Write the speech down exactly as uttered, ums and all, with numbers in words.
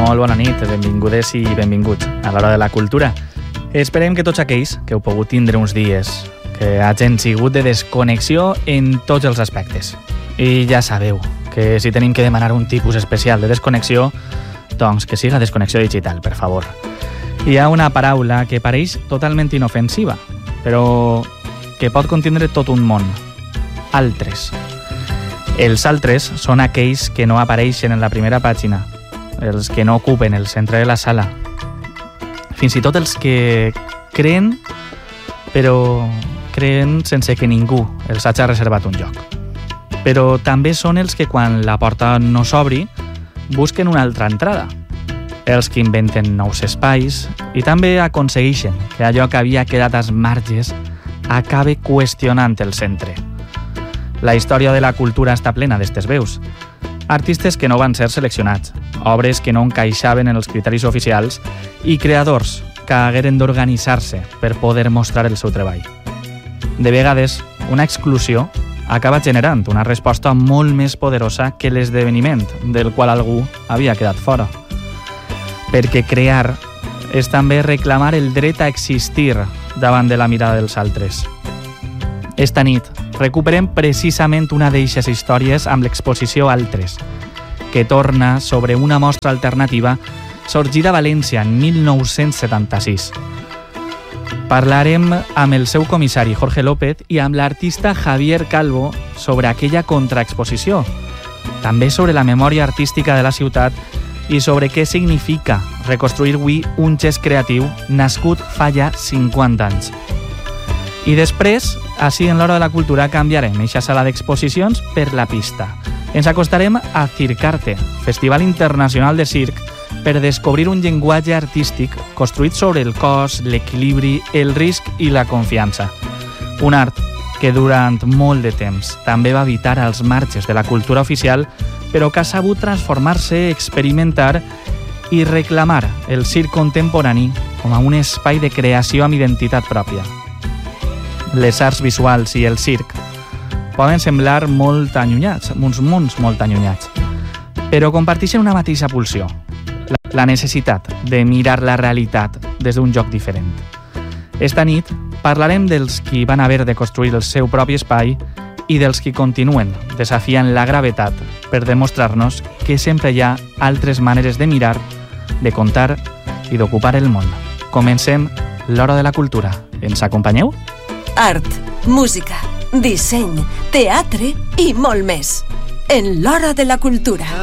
Molt bona nit, benvingudes i benvinguts a l'Hora de la Cultura. Esperem que tots aquells que heu pogut tindre uns dies que hagin sigut de desconnexió en tots els aspectes. I ja sabeu que si tenim que demanar un tipus especial de desconnexió, doncs que siga desconnexió digital, per favor. Hi ha una paraula que pareix totalment inofensiva, però que pot contindre tot un món. Altres. Els altres són aquells que no apareixen en la primera pàgina, els que no ocupen el centre de la sala, fins i tot els que creen, però creen sense que ningú els hagi reservat un lloc. Però també són els que quan la porta no s'obri busquen una altra entrada, els que inventen nous espais i també aconsegueixen que allò que havia quedat als marges acabe qüestionant el centre. La història de la cultura està plena d'estes veus. Artistes que no van ser seleccionats, obres que no encaixaven en els criteris oficials i creadors que hagueren d'organitzar-se per poder mostrar el seu treball. De vegades, una exclusió acaba generant una resposta molt més poderosa que l'esdeveniment del qual algú havia quedat fora. Perquè crear és també reclamar el dret a existir davant de la mirada dels altres. Esta nit recuperem precisament una d'eixes històries amb l'exposició Altres, que torna sobre una mostra alternativa sorgida a València en mil nou-cents setanta-sis. Parlarem amb el seu comissari Jorge López i amb l'artista Javier Calvo sobre aquella contraexposició, també sobre la memòria artística de la ciutat i sobre què significa reconstruir avui un gest creatiu nascut fa ja cinquanta anys. I després, així en l'Hora de la Cultura, canviarem eixa sala d'exposicions per la pista. Ens acostarem a Circarte, Festival Internacional de Circ, per descobrir un llenguatge artístic construït sobre el cos, l'equilibri, el risc i la confiança. Un art que durant molt de temps també va habitar als marges de la cultura oficial, però que ha sabut transformar-se, experimentar i reclamar el circ contemporani com a un espai de creació amb identitat pròpia. Les arts visuals i el circ poden semblar molt allunyats, uns mons molt allunyats, però comparteixen una mateixa pulsió, la necessitat de mirar la realitat des d'un lloc diferent. Esta nit parlarem dels qui van haver de construir el seu propi espai i dels qui continuen desafiant la gravetat per demostrar-nos que sempre hi ha altres maneres de mirar, de contar i d'ocupar el món. Comencem l'Hora de la Cultura. Ens acompanyeu? Art, música, disseny, teatre i molt més. En l'Hora de la Cultura.